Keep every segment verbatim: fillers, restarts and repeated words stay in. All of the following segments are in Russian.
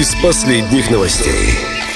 из последних новостей.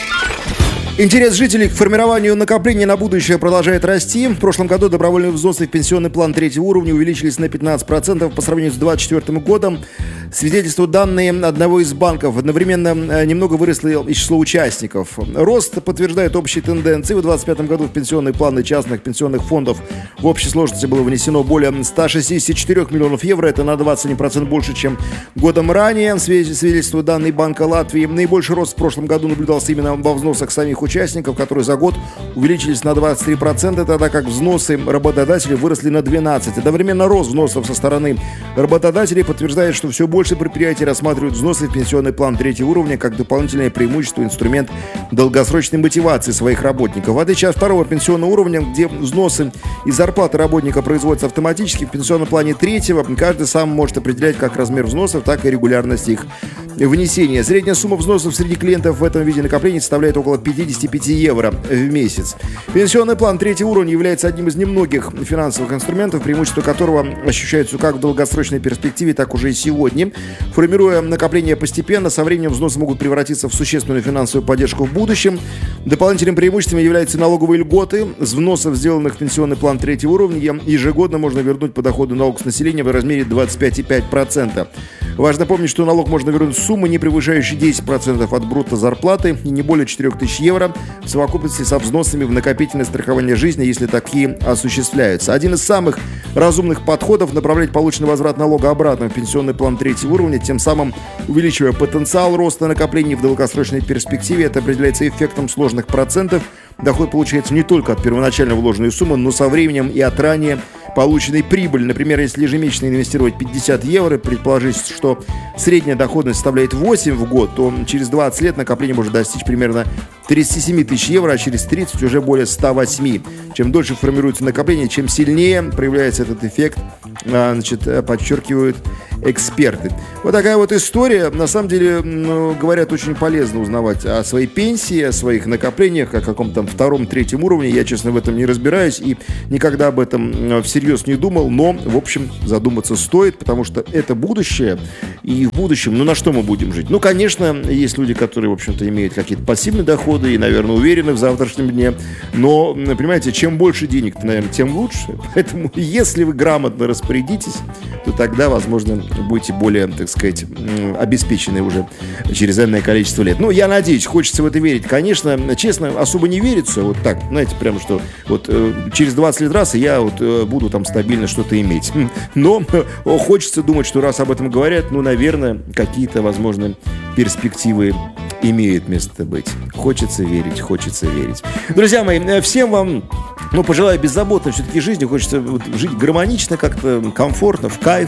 Интерес жителей к формированию накоплений на будущее продолжает расти. В прошлом году добровольные взносы в пенсионный план третьего уровня увеличились на пятнадцать процентов по сравнению с две тысячи двадцать четвёртым годом. Свидетельствуют данные одного из банков. Одновременно немного выросло и число участников. Рост подтверждает общие тенденции. В две тысячи двадцать пятом году в пенсионные планы частных пенсионных фондов в общей сложности было внесено более ста шестидесяти четырёх миллионов евро. Это на двадцать один процент больше, чем годом ранее. Свидетельствуют данные Банка Латвии. Наибольший рост в прошлом году наблюдался именно во взносах самих участников, которые за год увеличились на двадцать три процента, тогда как взносы работодателей выросли на двенадцать процентов. Одновременно рост взносов со стороны работодателей подтверждает, что все больше предприятий рассматривают взносы в пенсионный план третьего уровня как дополнительное преимущество, инструмент долгосрочной мотивации своих работников. В отличие от второго пенсионного уровня, где взносы и зарплаты работника производятся автоматически, в пенсионном плане третьего каждый сам может определять как размер взносов, так и регулярность их внесения. Средняя сумма взносов среди клиентов в этом виде накоплений составляет около пятьдесят пять евро в месяц. Пенсионный план третьего уровня является одним из немногих финансовых инструментов, преимущества которого ощущаются как в долгосрочной перспективе, так уже и сегодня. Формируя накопления постепенно, со временем взносы могут превратиться в существенную финансовую поддержку в будущем. Дополнительным преимуществом являются налоговые льготы. С взносов, сделанных в пенсионный план третьего уровня, ежегодно можно вернуть подоходный налог с населения в размере двадцать пять целых пять десятых процента. Важно помнить, что налог можно вернуть с суммы, не превышающей десять процентов от брутто зарплаты и не более четырех тысяч евро в совокупности со взносами в накопительное страхование жизни, если такие осуществляются. Один из самых разумных подходов — направлять полученный возврат налога обратно в пенсионный план третьего уровня, тем самым увеличивая потенциал роста накоплений в долгосрочной перспективе. Это определяется эффектом сложных процентов. Доход получается не только от первоначально вложенной суммы, но со временем и от ранее полученной прибыли. Например, если ежемесячно инвестировать пятьдесят евро, предположить, что средняя доходность составляет восемь в год, то через двадцать лет накопление может достичь примерно тридцать семь тысяч евро, а через тридцать уже более ста восьми. Чем дольше формируется накопление, чем сильнее проявляется этот эффект, значит, подчеркивают эксперты. Вот такая вот история. На самом деле, ну, говорят, очень полезно узнавать о своей пенсии, о своих накоплениях, о каком-то там втором, третьем уровне. Я, честно, в этом не разбираюсь и никогда об этом всерьез не думал, но, в общем, задуматься стоит, потому что это будущее, и в будущем, ну, на что мы будем жить? Ну, конечно, есть люди, которые, в общем-то, имеют какие-то пассивные доходы и, наверное, уверены в завтрашнем дне, но, понимаете, чем больше денег, наверное, тем лучше. Поэтому, если вы грамотно распорядитесь, то тогда, возможно, будете более, так сказать, обеспечены уже через энное количество лет. Ну, я надеюсь, хочется в это верить. Конечно, честно, особо не верится, вот так, знаете, прямо что вот э, через двадцать лет раз, и я вот э, буду там стабильно что-то иметь. Но э, хочется думать, что раз об этом говорят, ну, наверное, какие-то, возможно, перспективы имеют место быть. Хочется верить, хочется верить. Друзья мои, всем вам, ну, пожелаю беззаботной все-таки жизни. Хочется вот жить гармонично, как-то комфортно, в кайф.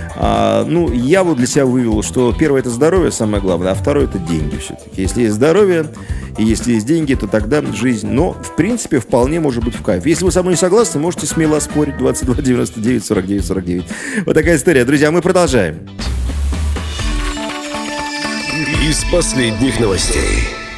А, ну, я вот для себя вывел, что первое — это здоровье, самое главное, а второе — это деньги все-таки. Если есть здоровье и если есть деньги, то тогда жизнь, но, в принципе, вполне может быть в кайф. Если вы со мной не согласны, можете смело спорить. двадцать два девяносто девять сорок девять сорок девять. Вот такая история. Друзья, мы продолжаем. Из последних новостей.